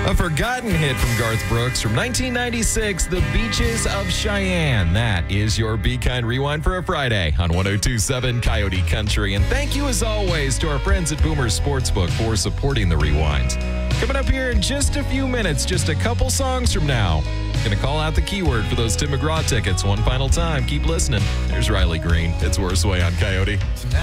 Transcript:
A forgotten hit from Garth Brooks from 1996, The Beaches of Cheyenne. That is your Be Kind Rewind for a Friday on 102.7 Coyote Country. And thank you, as always, to our friends at Boomer Sportsbook for supporting the Rewind. Coming up here in just a few minutes, just a couple songs from now, going to call out the keyword for those Tim McGraw tickets one final time. Keep listening. There's Riley Green. It's Worst Way on Coyote.